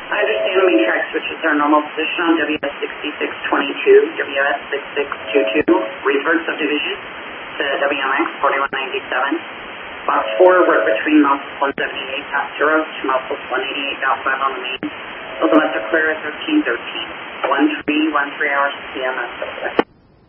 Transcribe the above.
I understand the main track switches are normal position on WS6622, WS6622, Reedsburg subdivision to WMX 4197. Box 4, work between mouths 178.0 to mouths 188.5 on the main. Those left are clear at 1313. 1313 hours PM.